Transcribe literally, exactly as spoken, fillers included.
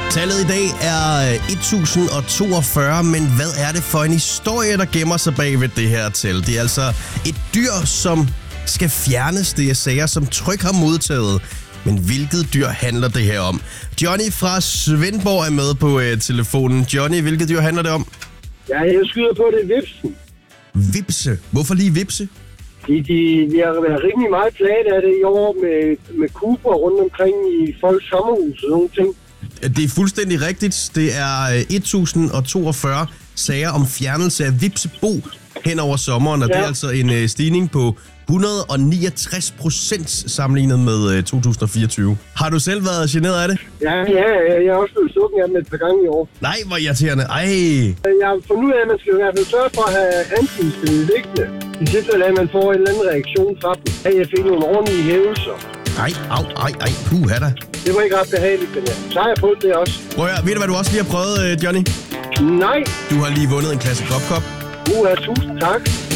Tallet i dag er et tusind og toogfyrre, men hvad er det for en historie, der gemmer sig bag ved det her tal? Det er altså et dyr, som skal fjernes. Det er sager, som Tryg har modtaget. Men hvilket dyr handler det her om? Johnny fra Svendborg er med på øh, telefonen. Johnny, hvilket dyr handler det om? Ja, jeg skyder på det vipsen. Vipse? Hvorfor lige vipse? De, de, de har været rimelig meget plaget af det i år med, med kuber rundt omkring i folks sommerhus og sådan nogle ting. Det er fuldstændig rigtigt. Det er et tusind og toogfyrre sager om fjernelse af vipsebo hen over sommeren, og ja. Det er altså en uh, stigning på et hundrede og niogtres procent sammenlignet med uh, to tusind og fireogtyve. Har du selv været generet af det? Ja, ja, jeg har også blevet sukken af dem et par gange i år. Nej, hvor irriterende. Ej. Jeg har fundet ud af, at man skal i hvert fald sørge for at have antihistamine liggende. I tilfælde af, at man får en eller anden reaktion fra dem. Jeg fik nogle ordentlige hævelser. Ej, au, ej, ej, puha da. Det var ikke ret behageligt, men ja. Så har jeg fået det også. Prøv at høre, ved du, hvad du også lige har prøvet, Johnny? Nej. Du har lige vundet en klasse Kop Kop. Uha, tusind tak.